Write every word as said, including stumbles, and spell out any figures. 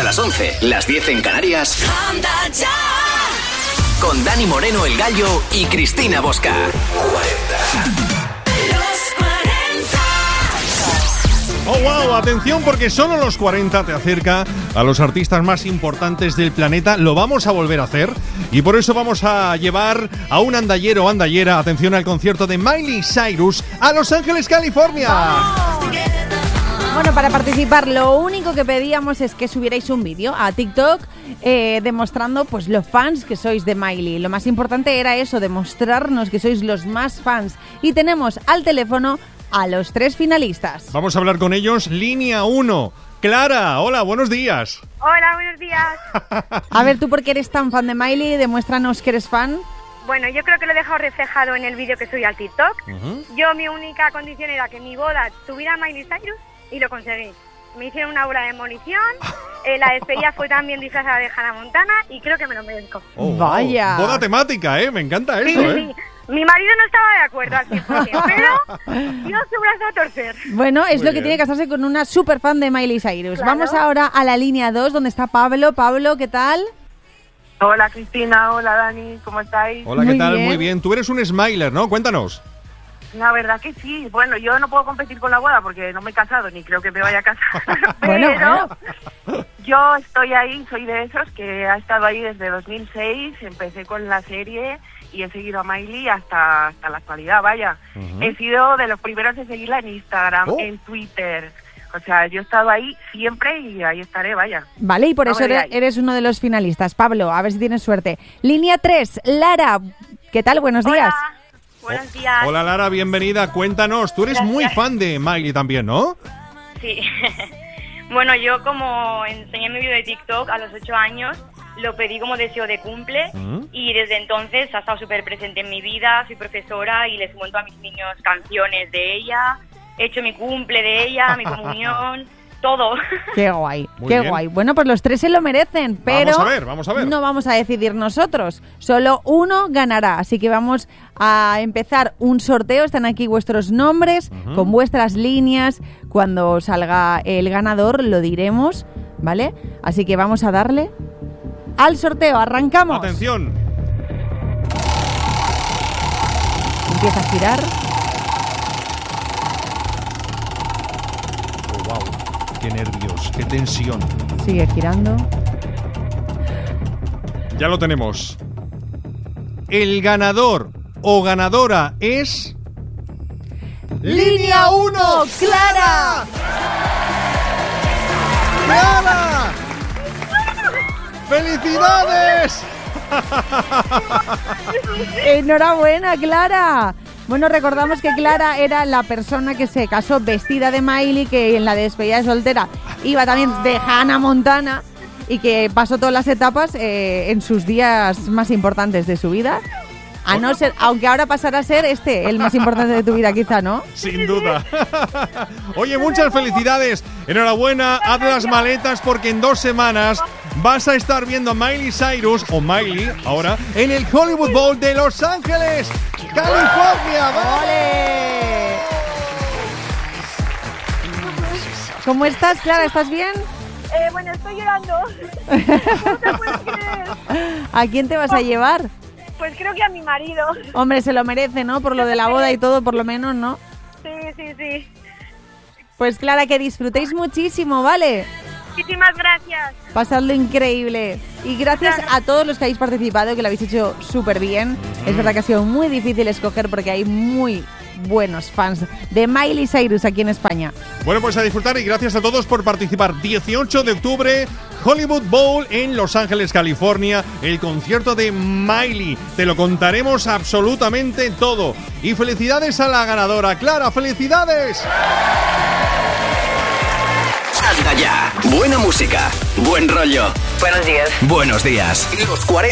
las once, las diez en Canarias. Anda ya. Con Dani Moreno, el Gallo, y Cristina Bosca. cuarenta. Oh, wow, atención, porque solo los cuarenta te acerca a los artistas más importantes del planeta. Lo vamos a volver a hacer y por eso vamos a llevar a un andallero o andallera, atención, al concierto de Miley Cyrus a Los Ángeles, California. Bueno, para participar lo único que pedíamos es que subierais un vídeo a TikTok eh, demostrando pues los fans que sois de Miley. Lo más importante era eso, demostrarnos que sois los más fans. Y tenemos al teléfono a los tres finalistas. Vamos a hablar con ellos. Línea uno. Clara, hola, buenos días. Hola, buenos días. A ver, tú, porque eres tan fan de Miley, demuéstranos que eres fan. Bueno, yo creo que lo he dejado reflejado en el vídeo que subí al TikTok. Uh-huh. Yo, mi única condición era que mi boda tuviera Miley Cyrus y lo conseguí. Me hicieron una obra de demolición, eh, la despedida fue también disfrazada de Hannah Montana y creo que me lo merezco. Oh, Vaya. Wow. Boda temática, ¿eh? Me encanta eso, sí, ¿eh? Sí. Mi marido no estaba de acuerdo al cien por ciento, pero Dios su brazo a torcer. Bueno, es Muy lo que bien. tiene que casarse con una super fan de Miley Cyrus. Claro. Vamos ahora a la línea dos, donde está Pablo. Pablo, ¿qué tal? Hola Cristina, hola Dani, ¿cómo estáis? Hola, ¿qué Muy tal? bien. Muy bien. Tú eres un smiler, ¿no? Cuéntanos. La verdad que sí, bueno, yo no puedo competir con la boda porque no me he casado ni creo que me vaya a casar, Bueno, pero bueno. yo estoy ahí, soy de esos que ha estado ahí desde dos mil seis, empecé con la serie y he seguido a Miley hasta, hasta la actualidad, vaya. Uh-huh. He sido de los primeros en seguirla en Instagram, Oh. en Twitter, o sea, yo he estado ahí siempre y ahí estaré, vaya. Vale, y por No eso me eres, digáis. eres uno de los finalistas. Pablo, a ver si tienes suerte. Línea tres, Lara, ¿qué tal? Buenos días. Hola, buenos días. Hola, Lara, bienvenida. Cuéntanos. Tú eres Gracias. muy fan de Miley también, ¿no? Sí. Bueno, yo como enseñé mi vídeo de TikTok a los ocho años, lo pedí como deseo de cumple ¿Mm? y desde entonces ha estado súper presente en mi vida. Soy profesora y les cuento a mis niños canciones de ella, he hecho mi cumple de ella, mi comunión, todo. Qué guay, Muy qué bien. guay. Bueno, pues los tres se lo merecen, pero Vamos a ver, vamos a ver. no vamos a decidir nosotros. Solo uno ganará, así que vamos a empezar un sorteo. Están aquí vuestros nombres, Ujú. con vuestras líneas. Cuando salga el ganador lo diremos, ¿vale? Así que vamos a darle al sorteo. Arrancamos. Atención. Empieza a girar. Oh, wow. Qué nervios, qué tensión. Sigue girando. Ya lo tenemos. El ganador o ganadora es... ¡Línea uno! ¡Clara! ¡Clara! ¡Felicidades! ¡Enhorabuena, Clara! Bueno, recordamos que Clara era la persona que se casó vestida de Miley, que en la despedida de soltera iba también de Hannah Montana y que pasó todas las etapas eh, en sus días más importantes de su vida. A no ser, aunque ahora pasará a ser este el más importante de tu vida, quizá, ¿no? Sin duda. Oye, muchas felicidades. Enhorabuena, haz las maletas porque en dos semanas vas a estar viendo a Miley Cyrus, o Miley ahora, en el Hollywood Bowl de Los Ángeles, California. ¡Ole! ¿Cómo estás, Clara? ¿Estás bien? Eh, bueno, estoy llorando. ¿Cómo te puedes creer? ¿A quién te vas a llevar? Pues creo que a mi marido. Hombre, se lo merece, ¿no? Por lo de la boda y todo, por lo menos, ¿no? Sí, sí, sí. Pues Clara, que disfrutéis muchísimo, ¿vale? Muchísimas gracias. Pasadlo increíble. Y gracias Claro. a todos los que habéis participado, que lo habéis hecho súper bien. Es verdad que ha sido muy difícil escoger porque hay muy buenos fans de Miley Cyrus aquí en España. Bueno, pues a disfrutar y gracias a todos por participar. dieciocho de octubre, Hollywood Bowl en Los Ángeles, California, el concierto de Miley. Te lo contaremos absolutamente todo. Y felicidades a la ganadora. Clara, felicidades. Anda ya. Buena música. Buen rollo. Buenos días. Buenos días. Los cuarenta.